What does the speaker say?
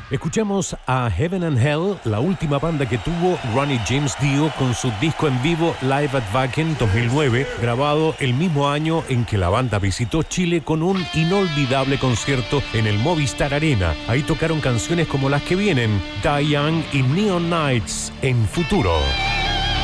Escuchamos a Heaven and Hell, la última banda que tuvo Ronnie James Dio con su disco en vivo Live at Wacken 2009, grabado el mismo año en que la banda visitó Chile con un inolvidable concierto en el Movistar Arena. Ahí tocaron canciones como las que vienen, Die Young y Neon Nights en Futuro.